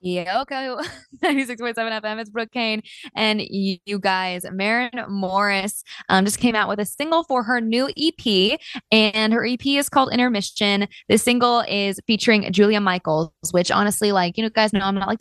Yeah, okay. 96.7 FM. It's Brooke Kane. And you guys, Maren Morris just came out with a single for her new EP, and her EP is called Intermission. This single is featuring Julia Michaels, which honestly, like, you know, guys know I'm not like